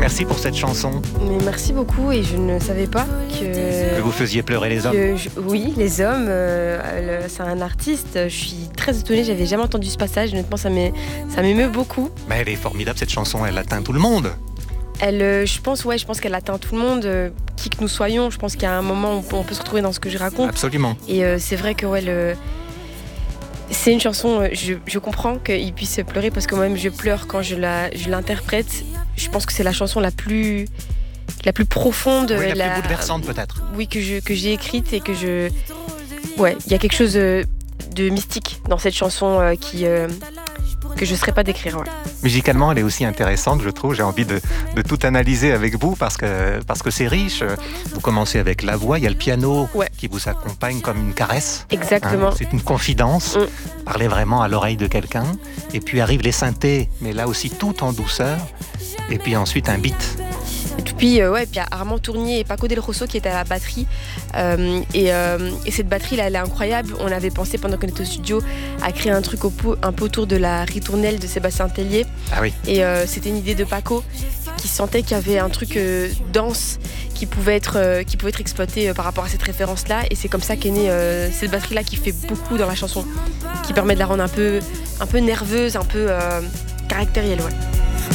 Merci pour cette chanson. Mais merci beaucoup et je ne savais pas Que vous faisiez pleurer les hommes. Oui, les hommes, c'est un artiste. Je suis très étonnée, j'avais jamais entendu ce passage. Honnêtement, ça m'émeut beaucoup. Mais elle est formidable cette chanson, elle atteint tout le monde. Je pense qu'elle atteint tout le monde, qui que nous soyons. Je pense qu'il y a un moment où on peut se retrouver dans ce que je raconte. Absolument. Et c'est vrai que c'est une chanson, je comprends qu'il puisse pleurer parce que moi-même je pleure quand je l'interprète. Je pense que c'est la chanson la plus profonde, oui, la plus bouleversante peut-être. Oui, que j'ai écrite et il y a quelque chose de mystique dans cette chanson que je ne saurais pas décrire. Ouais. Musicalement, elle est aussi intéressante, je trouve. J'ai envie de tout analyser avec vous parce que c'est riche. Vous commencez avec la voix, il y a le piano qui vous accompagne comme une caresse. Exactement. C'est une confidence. Parler vraiment à l'oreille de quelqu'un. Et puis arrivent les synthés, mais là aussi tout en douceur. Et puis ensuite un beat. Et puis il y a Armand Tournier et Paco Del Rosso qui étaient à la batterie. Et cette batterie là, elle est incroyable. On avait pensé pendant qu'on était au studio à créer un truc un peu autour de la ritournelle de Sébastien Tellier. Ah oui. Et c'était une idée de Paco qui sentait qu'il y avait un truc dense qui pouvait être exploité par rapport à cette référence là. Et c'est comme ça qu'est née cette batterie là qui fait beaucoup dans la chanson, qui permet de la rendre un peu nerveuse, un peu caractérielle. Ouais.